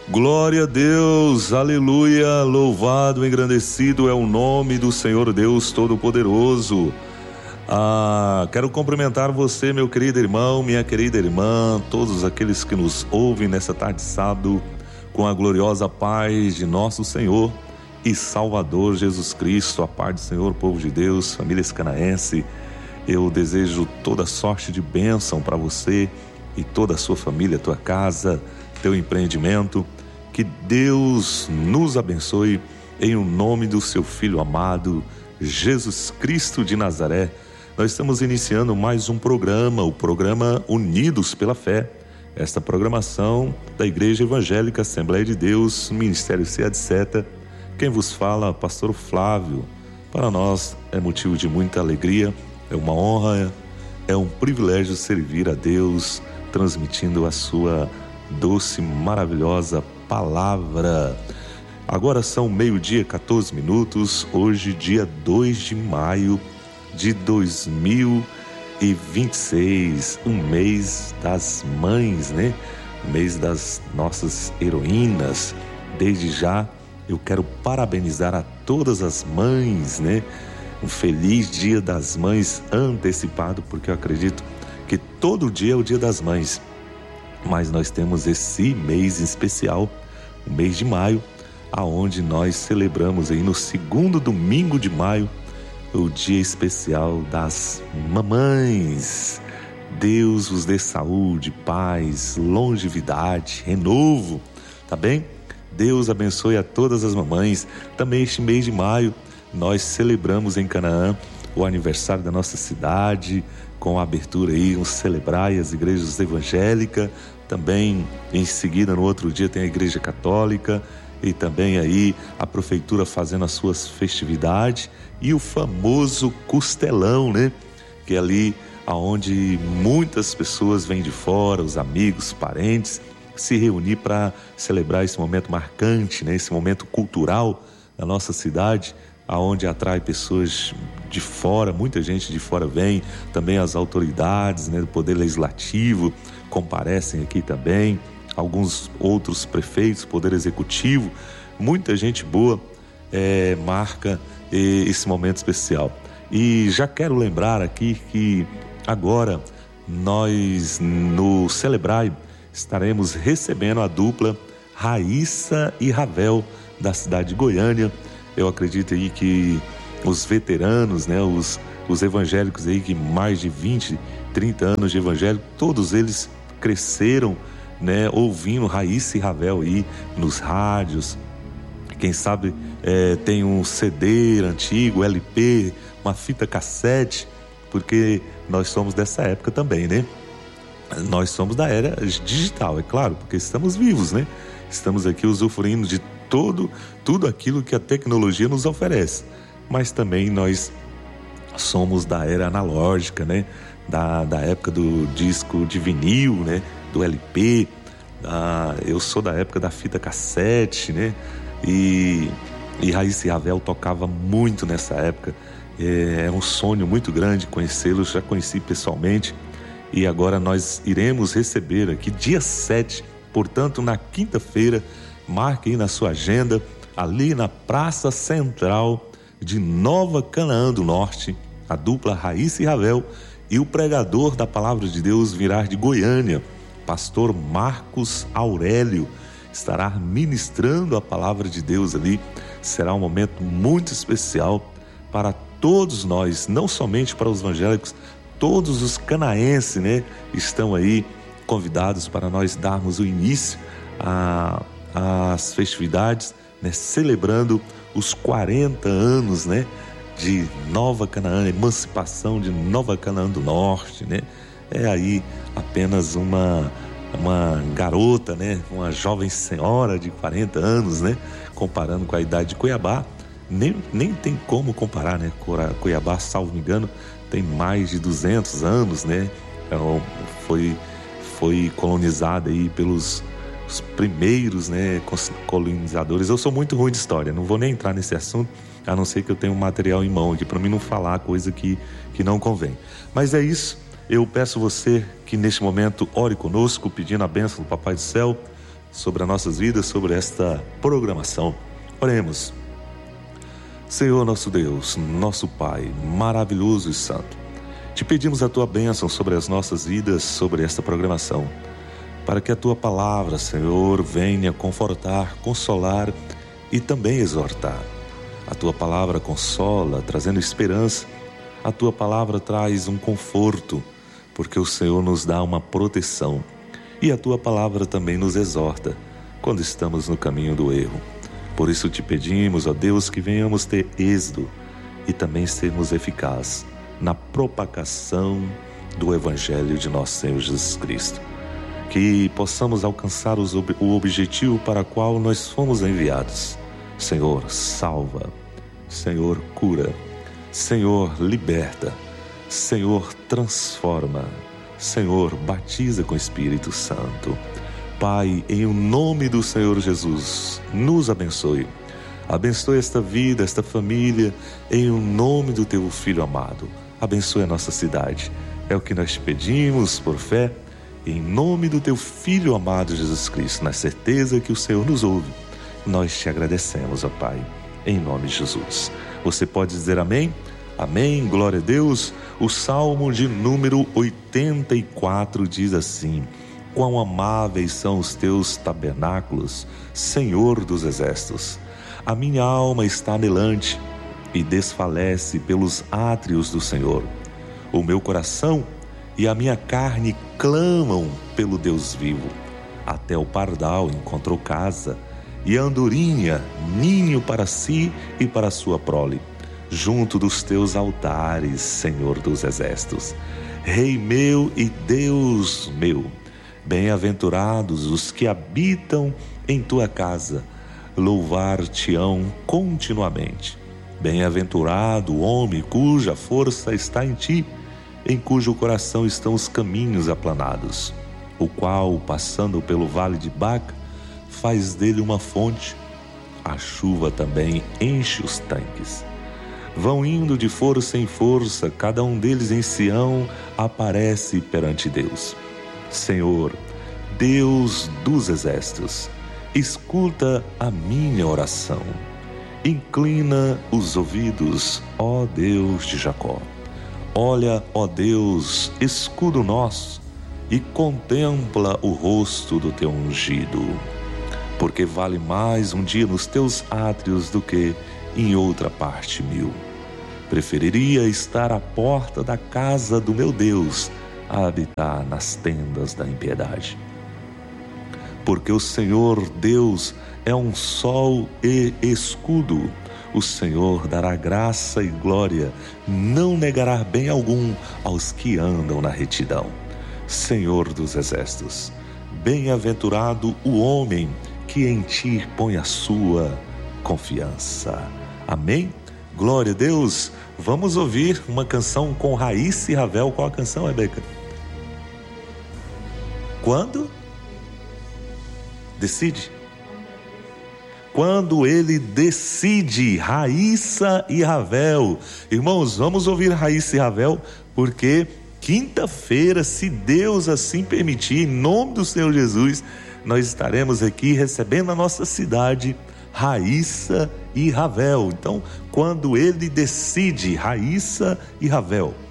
Glória a Deus, aleluia, louvado, engrandecido é o nome do Senhor Deus Todo-Poderoso. Quero cumprimentar você, meu querido irmão, minha querida irmã, todos aqueles que nos ouvem nessa tarde de sábado, com a gloriosa paz de nosso Senhor e Salvador Jesus Cristo. A paz do Senhor, povo de Deus, família canaense. Eu desejo toda sorte de bênção para você e toda a sua família, tua casa, teu empreendimento. Que Deus nos abençoe em o nome do seu Filho amado, Jesus Cristo de Nazaré. Nós estamos iniciando mais um programa, o programa Unidos pela Fé. Esta programação da Igreja Evangélica Assembleia de Deus, Ministério Ceia de Seta. Quem vos fala, Pastor Flávio. Para nós é motivo de muita alegria, é uma honra, é um privilégio servir a Deus, transmitindo a sua doce, maravilhosa palavra. Agora são 12h, 14 minutos, hoje dia 2 de maio de 2026, um mês das mães, né? Mês das nossas heroínas. Desde já eu quero parabenizar a todas as mães, né? Um feliz Dia das Mães antecipado, porque eu acredito que todo dia é o Dia das Mães. Mas nós temos esse mês especial, o mês de maio, aonde nós celebramos aí no segundo domingo de maio o dia especial das mamães. Deus vos dê saúde, paz, longevidade, renovo, tá bem? Deus abençoe a todas as mamães. Também este mês de maio nós celebramos em Canaã o aniversário da nossa cidade, com a abertura aí, um celebrar as igrejas evangélicas. Também em seguida, no outro dia, tem a igreja católica e também aí a prefeitura fazendo as suas festividades e o famoso costelão, né? Que é ali aonde muitas pessoas vêm de fora, os amigos, parentes, se reunir para celebrar esse momento marcante, né? Esse momento cultural da nossa cidade, aonde atrai pessoas de fora, muita gente de fora vem, também as autoridades, né, do Poder Legislativo comparecem aqui também, alguns outros prefeitos, Poder Executivo, muita gente boa marca esse momento especial. E já quero lembrar aqui que agora nós no Celebrai estaremos recebendo a dupla Raíssa e Ravel da cidade de Goiânia. Eu acredito aí que os veteranos, né, os evangélicos aí que mais de 20, 30 anos de evangelho, todos eles cresceram, né, ouvindo Raíssa e Ravel aí nos rádios. Quem sabe tem um CD antigo, LP, uma fita cassete, porque nós somos dessa época também, né? Nós somos da era digital, é claro, porque estamos vivos, né? Estamos aqui usufruindo de tudo aquilo que a tecnologia nos oferece, mas também nós somos da era analógica, né? Da época do disco de vinil, né? Do LP, eu sou da época da fita cassete, né? E Raíssa e Ravel tocava muito nessa época. É um sonho muito grande conhecê-los, já conheci pessoalmente, e agora nós iremos receber aqui dia 7, portanto na quinta-feira. Marque aí na sua agenda, ali na Praça Central de Nova Canaã do Norte, a dupla Raíssa e Ravel e o pregador da Palavra de Deus virá de Goiânia, pastor Marcos Aurélio, estará ministrando a Palavra de Deus ali. Será um momento muito especial para todos nós, não somente para os evangélicos, todos os canaenses, né, estão aí convidados para nós darmos o início às festividades, né, celebrando os 40 anos, né, de Nova Canaã, emancipação de Nova Canaã do Norte, né? É aí apenas uma garota, né, uma jovem senhora de 40 anos, né, comparando com a idade de Cuiabá, nem tem como comparar, né? Cuiabá, salvo me engano, tem mais de 200 anos, né? Foi colonizada aí pelos os primeiros, né, colonizadores. Eu sou muito ruim de história, não vou nem entrar nesse assunto, a não ser que eu tenha um material em mão aqui para mim não falar coisa que não convém. Mas é isso, eu peço você que neste momento ore conosco, pedindo a bênção do Papai do Céu, sobre as nossas vidas, sobre esta programação. Oremos. Senhor nosso Deus, nosso Pai, maravilhoso e santo, te pedimos a tua bênção sobre as nossas vidas, sobre esta programação, para que a tua palavra, Senhor, venha confortar, consolar e também exortar. A tua palavra consola, trazendo esperança. A tua palavra traz um conforto, porque o Senhor nos dá uma proteção. E a tua palavra também nos exorta quando estamos no caminho do erro. Por isso te pedimos, ó Deus, que venhamos ter êxito e também sermos eficazes na propagação do Evangelho de nosso Senhor Jesus Cristo. Que possamos alcançar o objetivo para o qual nós fomos enviados. Senhor, salva. Senhor, cura. Senhor, liberta. Senhor, transforma. Senhor, batiza com o Espírito Santo. Pai, em o nome do Senhor Jesus, nos abençoe. Abençoe esta vida, esta família, em o nome do teu Filho amado. Abençoe a nossa cidade. É o que nós te pedimos por fé, em nome do teu Filho amado Jesus Cristo, na certeza que o Senhor nos ouve. Nós te agradecemos, ó Pai, em nome de Jesus. Você pode dizer amém? Amém, glória a Deus. O Salmo de número 84 diz assim: quão amáveis são os teus tabernáculos, Senhor dos exércitos. A minha alma está anelante e desfalece pelos átrios do Senhor. O meu coração e a minha carne clamam pelo Deus vivo. Até o pardal encontrou casa, e a andorinha ninho para si e para a sua prole, junto dos teus altares, Senhor dos exércitos. Rei meu e Deus meu, bem-aventurados os que habitam em tua casa, louvar-te-ão continuamente. Bem-aventurado o homem cuja força está em ti, em cujo coração estão os caminhos aplanados, o qual, passando pelo vale de Baca, faz dele uma fonte. A chuva também enche os tanques. Vão indo de força em força, cada um deles em Sião aparece perante Deus. Senhor, Deus dos exércitos, escuta a minha oração. Inclina os ouvidos, ó Deus de Jacó. Olha, ó Deus, escudo nosso, e contempla o rosto do teu ungido. Porque vale mais um dia nos teus átrios do que em outra parte 1000. Preferiria estar à porta da casa do meu Deus a habitar nas tendas da impiedade. Porque o Senhor Deus é um sol e escudo. O Senhor dará graça e glória, não negará bem algum aos que andam na retidão. Senhor dos exércitos, bem-aventurado o homem que em ti põe a sua confiança. Amém? Glória a Deus. Vamos ouvir uma canção com Raíssa e Ravel. Qual a canção, Rebeca? Quando? Decide. Quando ele decide, Raíssa e Ravel. Irmãos, vamos ouvir Raíssa e Ravel, porque quinta-feira, se Deus assim permitir, em nome do Senhor Jesus, nós estaremos aqui recebendo na nossa cidade Raíssa e Ravel. Então, quando ele decide, Raíssa e Ravel.